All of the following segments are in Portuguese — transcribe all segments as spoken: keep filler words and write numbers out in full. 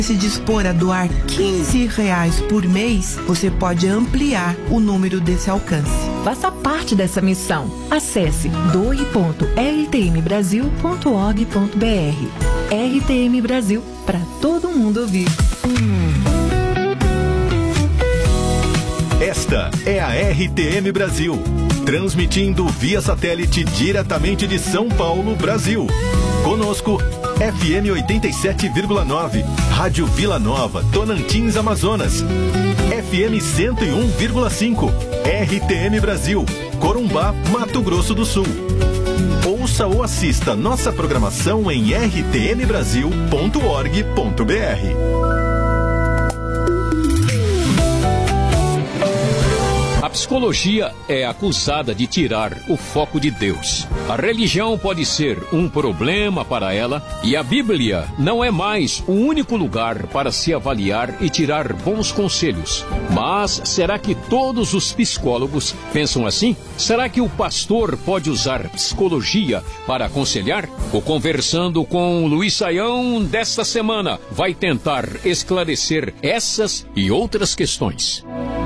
Se dispor a doar quinze reais por mês, você pode ampliar o número desse alcance. Faça parte dessa missão. Acesse doe ponto r t m brasil ponto org ponto b r. R T M Brasil, para todo mundo ouvir. Esta é a R T M Brasil, transmitindo via satélite diretamente de São Paulo, Brasil. Conosco, F M oitenta e sete vírgula nove, Rádio Vila Nova, Tonantins, Amazonas. F M cento e um vírgula cinco, R T M Brasil, Corumbá, Mato Grosso do Sul. Ouça ou assista nossa programação em r t m brasil ponto org ponto b r. A psicologia é acusada de tirar o foco de Deus. A religião pode ser um problema para ela e a Bíblia não é mais o único lugar para se avaliar e tirar bons conselhos. Mas será que todos os psicólogos pensam assim? Será que o pastor pode usar psicologia para aconselhar? O Conversando com Luiz Saião desta semana vai tentar esclarecer essas e outras questões.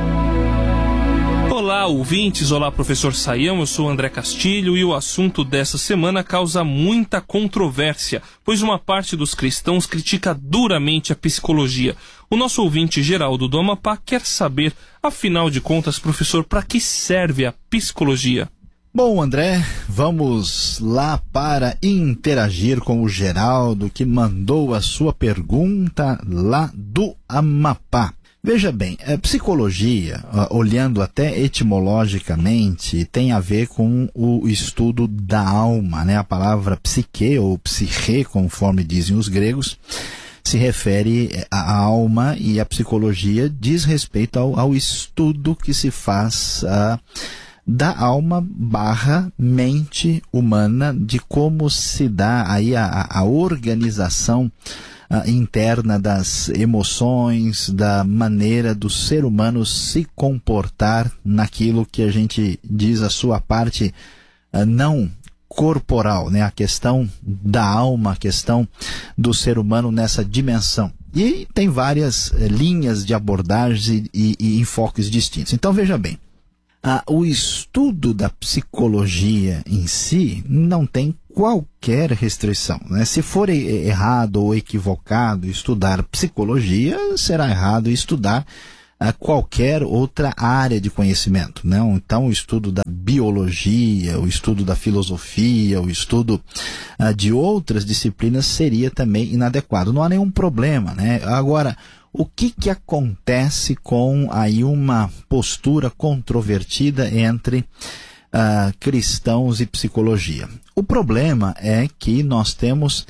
Olá, ouvintes. Olá, professor Saião. Eu sou André Castilho e o assunto dessa semana causa muita controvérsia, pois uma parte dos cristãos critica duramente a psicologia. O nosso ouvinte Geraldo do Amapá quer saber, afinal de contas, professor, para que serve a psicologia? Bom, André, vamos lá para interagir com o Geraldo, que mandou a sua pergunta lá do Amapá. Veja bem, a psicologia, olhando até etimologicamente, tem a ver com o estudo da alma, né? A palavra psique ou psique, conforme dizem os gregos, se refere à alma, e a psicologia diz respeito ao, ao estudo que se faz uh, da alma barra mente humana, de como se dá aí a, a organização Uh, interna das emoções, da maneira do ser humano se comportar naquilo que a gente diz a sua parte uh, não corporal, né? A questão da alma, a questão do ser humano nessa dimensão. E tem várias uh, linhas de abordagens e, e, e enfoques distintos. Então veja bem, uh, o estudo da psicologia em si não tem qualquer restrição, né? Se for errado ou equivocado estudar psicologia, será errado estudar uh, qualquer outra área de conhecimento, né? Então o estudo da biologia, o estudo da filosofia, o estudo uh, de outras disciplinas seria também inadequado. Não há nenhum problema, né? Agora, o que que acontece com aí uma postura controvertida entre Uh, cristãos e psicologia? O problema é que nós temos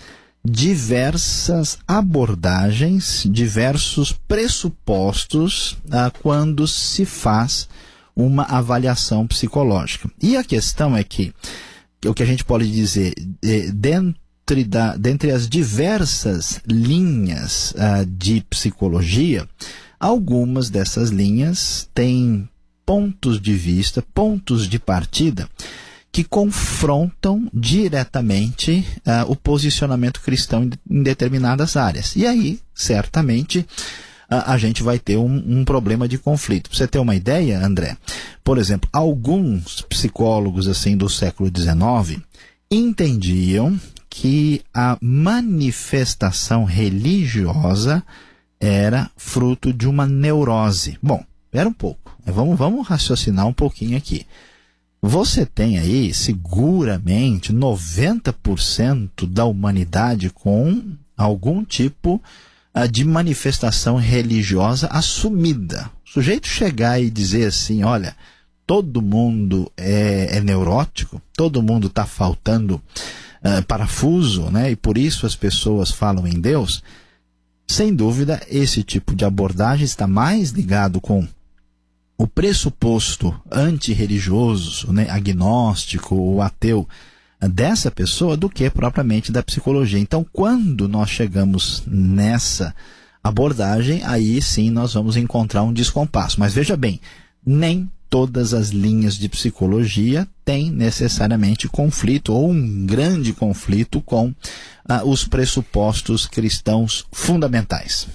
diversas abordagens, diversos pressupostos uh, quando se faz uma avaliação psicológica. E a questão é que, o que a gente pode dizer, eh, dentre, da, dentre as diversas linhas uh, de psicologia, algumas dessas linhas têm pontos de vista, pontos de partida que confrontam diretamente uh, o posicionamento cristão em determinadas áreas. E aí, certamente, uh, a gente vai ter um, um problema de conflito. Para você ter uma ideia, André, por exemplo, alguns psicólogos assim do século dezenove entendiam que a manifestação religiosa era fruto de uma neurose. Bom, espera um pouco. Vamos, vamos raciocinar um pouquinho aqui. Você tem aí, seguramente, noventa por cento da humanidade com algum tipo uh, de manifestação religiosa assumida. O sujeito chegar e dizer assim, olha, todo mundo é, é neurótico, todo mundo está faltando uh, parafuso, né? E por isso as pessoas falam em Deus. Sem dúvida, esse tipo de abordagem está mais ligado com o pressuposto antirreligioso, né, agnóstico ou ateu dessa pessoa do que propriamente da psicologia. Então, quando nós chegamos nessa abordagem, aí sim nós vamos encontrar um descompasso. Mas veja bem, nem todas as linhas de psicologia têm necessariamente conflito, ou um grande conflito, com uh, os pressupostos cristãos fundamentais.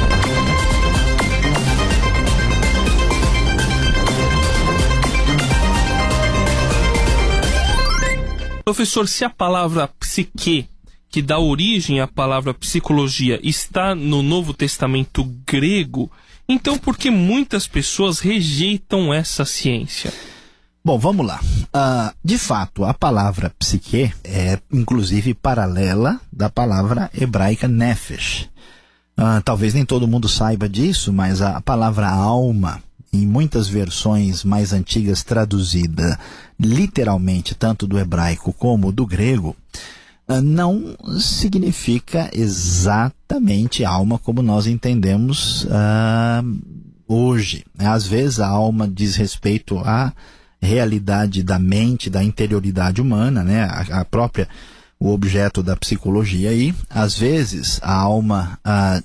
Professor, se a palavra psique, que dá origem à palavra psicologia, está no Novo Testamento grego, então por que muitas pessoas rejeitam essa ciência? Bom, vamos lá. Uh, de fato, a palavra psique é, inclusive, paralela da palavra hebraica nefesh. Uh, talvez nem todo mundo saiba disso, mas a palavra alma, em muitas versões mais antigas traduzida literalmente, tanto do hebraico como do grego, uh, não significa exatamente alma como nós entendemos uh, hoje. Às vezes a alma diz respeito à realidade da mente, da interioridade humana, né? a, a própria, o objeto da psicologia aí. Às vezes a alma uh,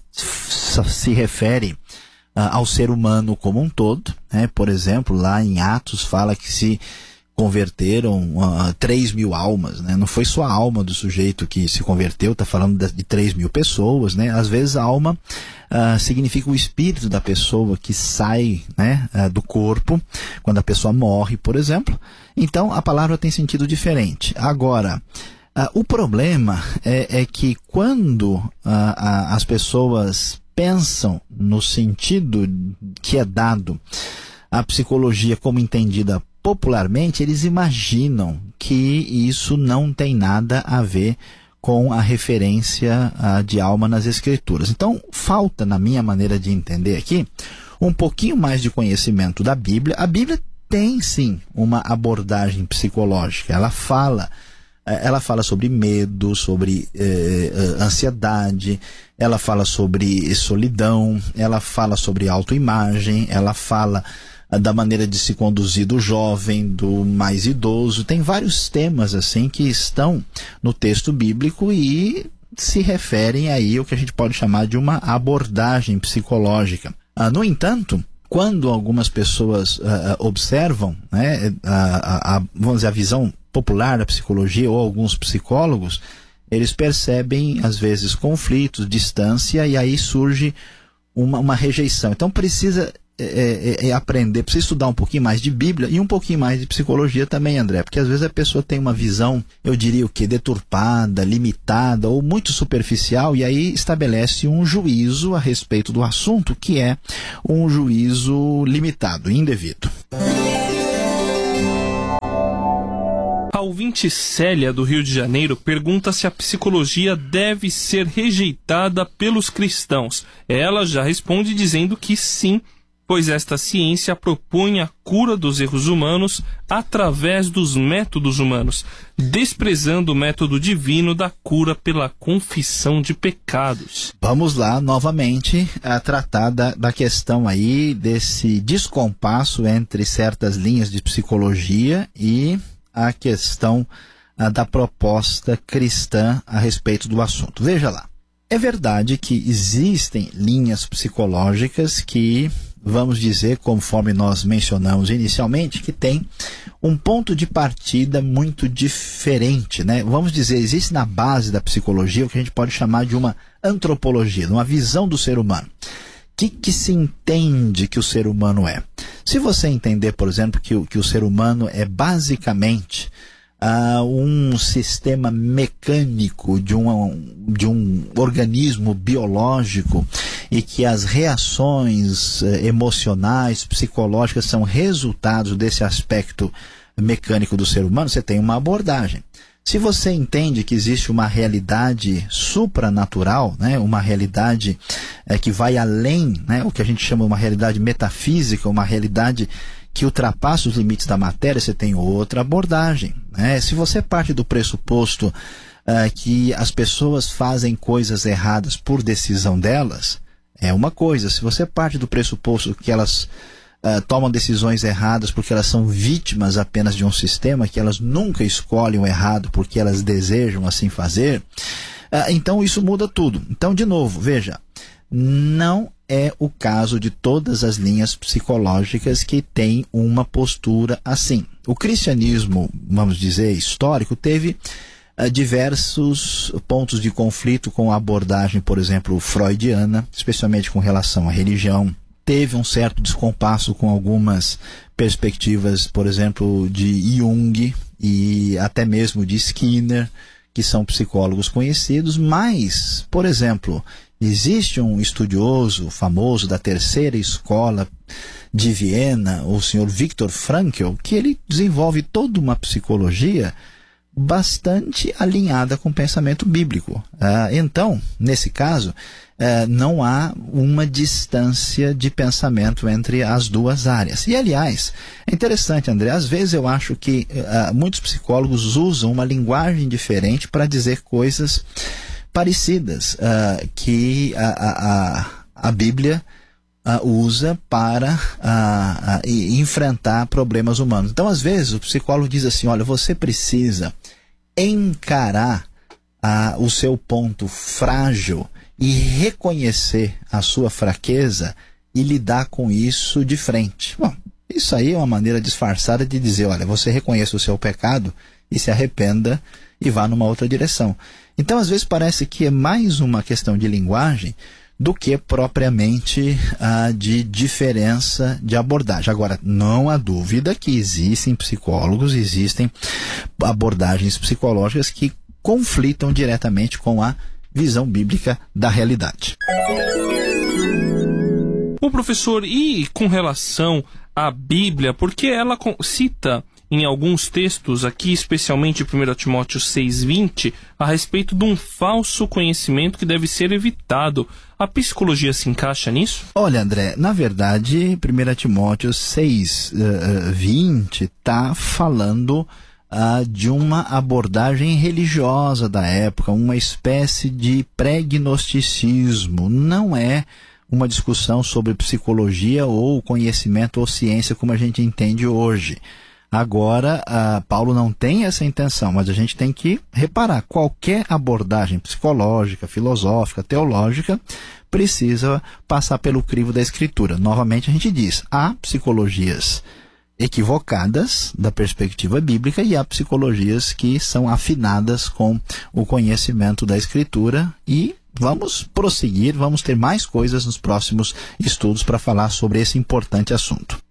se refere uh, ao ser humano como um todo, né? Por exemplo, lá em Atos fala que se converteram uh, três mil almas, né? Não foi só a alma do sujeito que se converteu, está falando de, de três mil pessoas, né? Às vezes a alma uh, significa o espírito da pessoa que sai, né, uh, do corpo, quando a pessoa morre, por exemplo. Então a palavra tem sentido diferente. Agora, uh, o problema é, é que quando uh, uh, as pessoas pensam no sentido que é dado à psicologia como entendida popularmente, eles imaginam que isso não tem nada a ver com a referência uh, de alma nas Escrituras. Então, falta, na minha maneira de entender aqui, um pouquinho mais de conhecimento da Bíblia. A Bíblia tem, sim, uma abordagem psicológica. Ela fala, ela fala sobre medo, sobre eh, ansiedade, ela fala sobre solidão, ela fala sobre autoimagem, ela fala da maneira de se conduzir do jovem, do mais idoso. Tem vários temas assim que estão no texto bíblico e se referem aí ao que a gente pode chamar de uma abordagem psicológica. Ah, no entanto, quando algumas pessoas ah, observam, né, a, a, vamos dizer, a visão popular da psicologia, ou alguns psicólogos, eles percebem às vezes conflitos, distância, e aí surge uma, uma rejeição. Então precisa É, é, é aprender, precisa estudar um pouquinho mais de Bíblia e um pouquinho mais de psicologia também, André, porque às vezes a pessoa tem uma visão, eu diria o que, deturpada, limitada ou muito superficial, e aí estabelece um juízo a respeito do assunto que é um juízo limitado, indevido. A ouvinte Célia, do Rio de Janeiro, pergunta se a psicologia deve ser rejeitada pelos cristãos. Ela já responde dizendo que sim, pois esta ciência propõe a cura dos erros humanos através dos métodos humanos, desprezando o método divino da cura pela confissão de pecados. Vamos lá, novamente, a tratar da, da questão aí desse descompasso entre certas linhas de psicologia e a questão a, da proposta cristã a respeito do assunto. Veja lá, é verdade que existem linhas psicológicas que, vamos dizer, conforme nós mencionamos inicialmente, que tem um ponto de partida muito diferente, né? Vamos dizer, existe na base da psicologia o que a gente pode chamar de uma antropologia, uma visão do ser humano. O que, que se entende que o ser humano é? Se você entender, por exemplo, que, que o ser humano é basicamente Uh, um sistema mecânico de um, de um organismo biológico e que as reações uh, emocionais, psicológicas são resultados desse aspecto mecânico do ser humano, você tem uma abordagem. Se você entende que existe uma realidade supranatural, né, uma realidade uh, que vai além, né, o que a gente chama de uma realidade metafísica, uma realidade que ultrapassa os limites da matéria, você tem outra abordagem, né? Se você parte do pressuposto uh, que as pessoas fazem coisas erradas por decisão delas, é uma coisa. Se você parte do pressuposto que elas uh, tomam decisões erradas porque elas são vítimas apenas de um sistema, que elas nunca escolhem o errado porque elas desejam assim fazer, uh, então isso muda tudo. Então, de novo, veja, Não é o caso de todas as linhas psicológicas que têm uma postura assim. O cristianismo, vamos dizer, histórico, teve uh, diversos pontos de conflito com a abordagem, por exemplo, freudiana, especialmente com relação à religião. Teve um certo descompasso com algumas perspectivas, por exemplo, de Jung e até mesmo de Skinner, que são psicólogos conhecidos, mas, por exemplo, existe um estudioso famoso da terceira escola de Viena, o senhor Viktor Frankl, que ele desenvolve toda uma psicologia bastante alinhada com o pensamento bíblico. Ah, então, nesse caso, ah, não há uma distância de pensamento entre as duas áreas. E, aliás, é interessante, André, às vezes eu acho que ah, muitos psicólogos usam uma linguagem diferente para dizer coisas parecidas uh, que a, a, a Bíblia uh, usa para uh, uh, enfrentar problemas humanos. Então, às vezes, o psicólogo diz assim, olha, você precisa encarar uh, o seu ponto frágil e reconhecer a sua fraqueza e lidar com isso de frente. Bom, isso aí é uma maneira disfarçada de dizer, olha, você reconheça o seu pecado e se arrependa e vá numa outra direção. Então, às vezes, parece que é mais uma questão de linguagem do que propriamente ah, de diferença de abordagem. Agora, não há dúvida que existem psicólogos, existem abordagens psicológicas que conflitam diretamente com a visão bíblica da realidade. O professor, e com relação à Bíblia, porque ela cita em alguns textos, aqui especialmente primeiro Timóteo seis, vinte, a respeito de um falso conhecimento que deve ser evitado. A psicologia se encaixa nisso? Olha, André, na verdade, primeiro Timóteo seis, vinte está falando uh, de uma abordagem religiosa da época, uma espécie de pré-gnosticismo. Não é uma discussão sobre psicologia ou conhecimento ou ciência como a gente entende hoje. Agora, uh, Paulo não tem essa intenção, mas a gente tem que reparar, qualquer abordagem psicológica, filosófica, teológica, precisa passar pelo crivo da Escritura. Novamente a gente diz, há psicologias equivocadas da perspectiva bíblica e há psicologias que são afinadas com o conhecimento da Escritura e vamos prosseguir, vamos ter mais coisas nos próximos estudos para falar sobre esse importante assunto.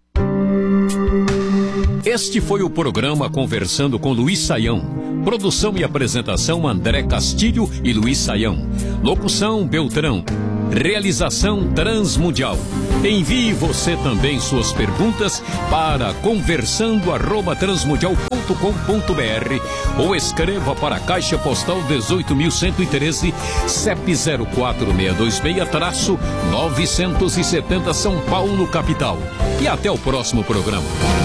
Este foi o programa Conversando com Luiz Saião. Produção e apresentação André Castilho e Luiz Saião. Locução Beltrão. Realização Transmundial. Envie você também suas perguntas para conversando arroba transmundial ponto com ponto br ou escreva para a Caixa Postal dezoito mil cento e treze, C E P zero quatro seis dois seis, novecentos e setenta São Paulo, capital. E até o próximo programa.